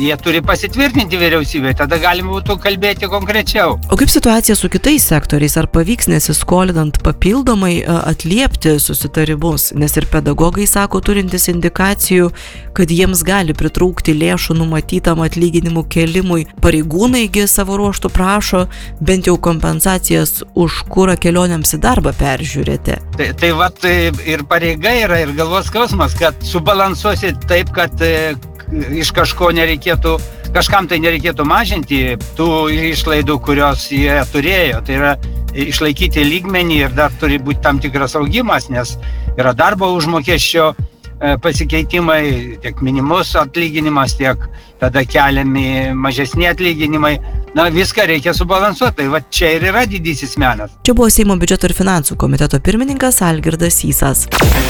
jie turi pasitvirtinti vyriausybėje, tada galima būtų kalbėti konkrečiau. O kaip situacija su kitais sektoriais? Ar pavyks nesiskolinant papildomai atliepti susitarimus? Nes ir pedagogai sako turintis indikacijų, kad jiems gali pritrūkti lėšų numatytam atlyginimų kėlimui. Pareigūnaigi savo ruožtų prašo bent jau kompensacijas už kurą kelionėms į darbą peržiūrėti. Tai vat ir pareiga yra, ir galvos skausmas, kad subalansuosi taip, kad iš kažko nereikėtų, kažkam tai nereikėtų mažinti tų išlaidų, kurios jie turėjo. Tai yra išlaikyti lygmenį ir dar turi būti tam tikras augimas, nes yra darbo užmokesčio pasikeitimai, tiek minimus atlyginimas, tiek tada keliami mažesni atlyginimai. Na, viską reikia subalansuoti, tai va čia ir yra didysis menas. Čia buvo Seimo biudžeto ir finansų komiteto pirmininkas Algirdas Sysas.